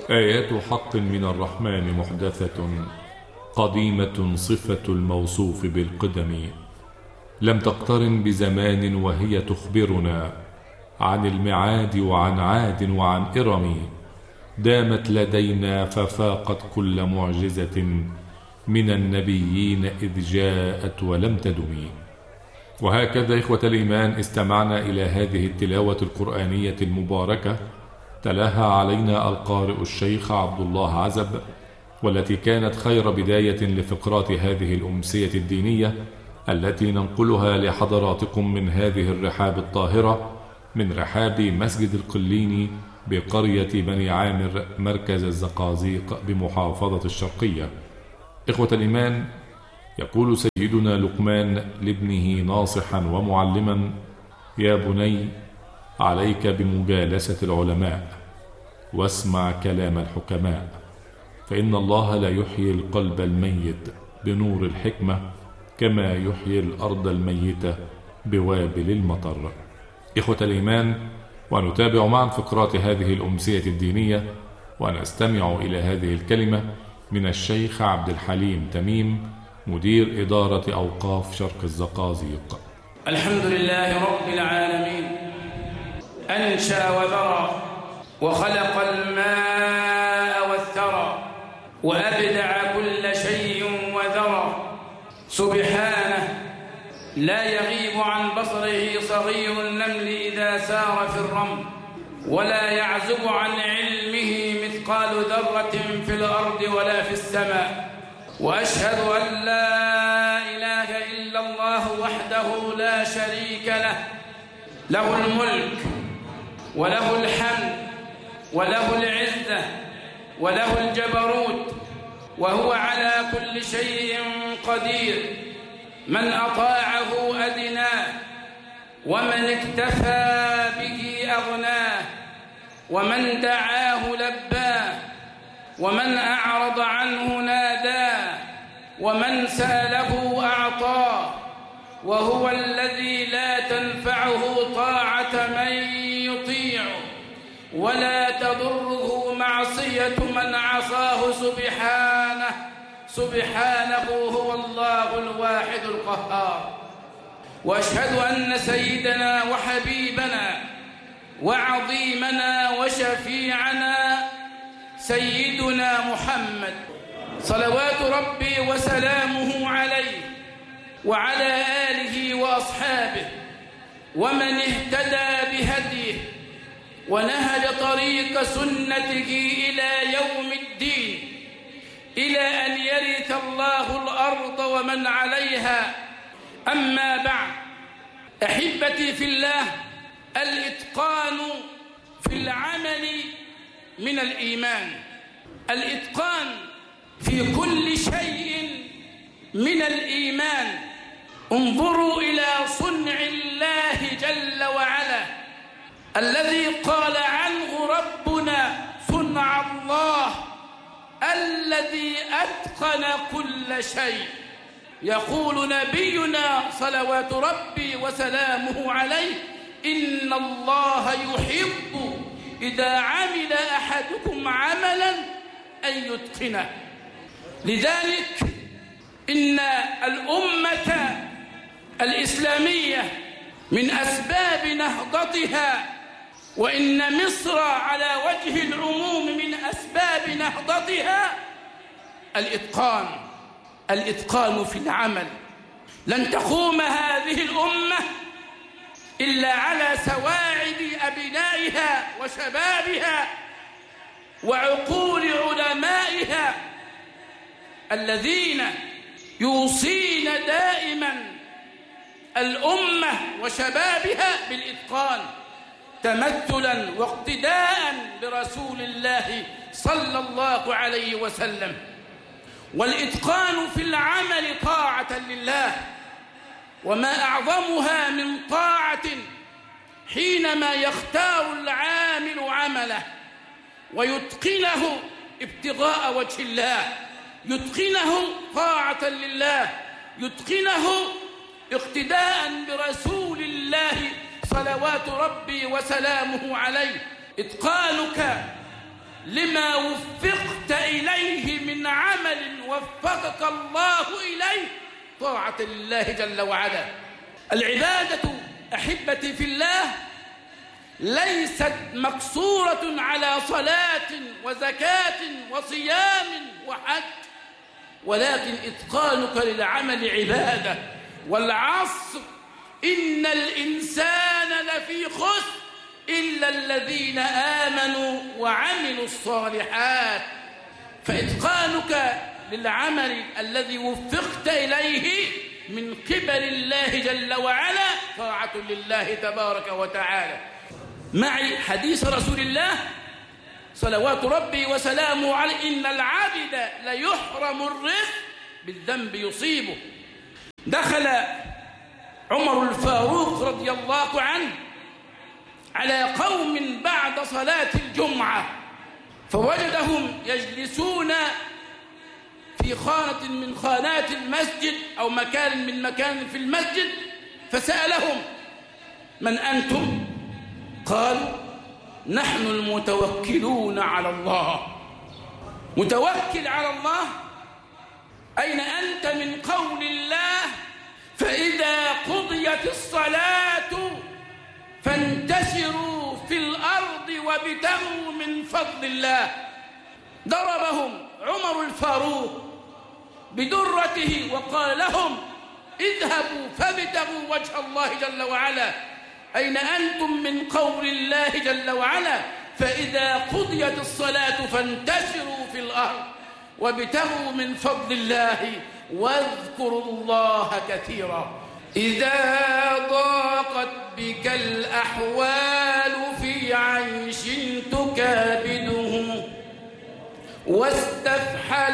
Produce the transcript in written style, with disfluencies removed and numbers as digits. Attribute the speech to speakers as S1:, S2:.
S1: آيات حق من الرحمن محدثة قديمة صفة الموصوف بالقدم، لم تقترن بزمان وهي تخبرنا عن المعاد وعن عاد وعن إرم، دامت لدينا ففاقت كل معجزة من النبيين إذ جاءت ولم تدم. وهكذا إخوة الإيمان استمعنا إلى هذه التلاوة القرآنية المباركة تلاها علينا القارئ الشيخ عبد الله عزب، والتي كانت خير بداية لفقرات هذه الأمسية الدينية التي ننقلها لحضراتكم من هذه الرحاب الطاهرة، من رحاب مسجد القليني بقرية بني عامر مركز الزقازيق بمحافظة الشرقية. إخوة الإيمان، يقول سيدنا لقمان لابنه ناصحا ومعلما: يا بني، عليك بمجالسة العلماء واسمع كلام الحكماء، فإن الله لا يحيي القلب الميت بنور الحكمة كما يحيي الأرض الميتة بوابل المطر. إخوة الإيمان، ونتابع معا فقرات هذه الأمسية الدينية، ونستمع إلى هذه الكلمة من الشيخ عبد الحليم تميم، مدير إدارة أوقاف شرق الزقازيق.
S2: الحمد لله رب العالمين، أنشأ وذرى وخلق الماء والثرى وأبدع كل شيء وذرى، سبحانه لا يغيب عن بصره صغير النمل إذا سار في الرمل، ولا يعزب عن علمه مثقال ذرة في الأرض ولا في السماء. وأشهد أن لا إله إلا الله وحده لا شريك له، له الملك وله الحمد وله العزة وله الجبروت، وهو على كل شيء قدير. من أطاعه أدناه، ومن اكتفى به أغناه، ومن دعاه لباه، ومن أعرض عنه ناداه، ومن سأله أعطاه. وهو الذي لا تنفعه طاعة من يطيعه، ولا تضره معصية من عصاه سبحانه هو الله الواحد القهار. وأشهد أن سيدنا وحبيبنا وعظيمنا وشفيعنا سيدنا محمد صلوات ربي وسلامه عليه وعلى آله وأصحابه ومن اهتدى بهديه ونهج طريق سنته إلى يوم الدين، إلى أن يرث الله الأرض ومن عليها. أما بعد، أحبتي في الله، الإتقان في العمل من الإيمان، الإتقان في كل شيء من الإيمان. انظروا إلى صنع الله جل وعلا الذي قال عنه ربنا: صنع الله الذي أتقن كل شيء. يقول نبينا صلوات ربي وسلامه عليه: إن الله يحب إذا عمل أحدكم عملا أن يتقنه. لذلك إن الأمة الإسلامية من أسباب نهضتها، وإن مصر على وجه العموم من أسباب نهضتها الإتقان في العمل. لن تقوم هذه الأمة إلا على سواعد أبنائها وشبابها وعقول علمائها الذين يوصين دائما الأمة وشبابها بالإتقان، تمثلا واقتداء برسول الله صلى الله عليه وسلم. والإتقان في العمل طاعة لله، وما أعظمها من طاعة حينما يختار العامل عمله ويتقنه ابتغاء وجه الله، يتقنه طاعة لله، يتقنه اقتداء برسول الله صلوات ربي وسلامه عليه. إتقانك لما وفقت إليه من عمل وفقك الله إليه طاعة لله جل وعلا. العبادة أحبتي في الله ليست مقصورة على صلاة وزكاة وصيام وحج، ولكن إتقانك للعمل عبادة. والعصر إن الإنسان لفي خسر إلا الذين آمنوا وعملوا الصالحات. فإتقانك للعمل الذي وفقت إليه من قبل الله جل وعلا طاعة لله تبارك وتعالى. معي حديث رسول الله صلوات ربي وسلامه عليه: إن العبد ليحرم الرزق بالذنب يصيبه. دخل عمر الفاروق رضي الله عنه على قوم بعد صلاة الجمعة، فوجدهم يجلسون في خانة من خانات المسجد أو مكان من مكان في المسجد، فسألهم: من أنتم؟ قالوا: نحن المتوكلون على الله. متوكل على الله؟ أين أنت من قول الله: فإذا قضيت الصلاة فانتشروا في الأرض وابتغوا من فضل الله؟ ضربهم عمر الفاروق بدرته وقال لهم: اذهبوا فابتغوا وجه الله جل وعلا. أين أنتم من قول الله جل وعلا: فإذا قضيت الصلاة فانتشروا في الأرض وابتغوا من فضل الله واذكروا الله كثيرا. إذا ضاقت بك الأحوال في عيش تكابده واستفحى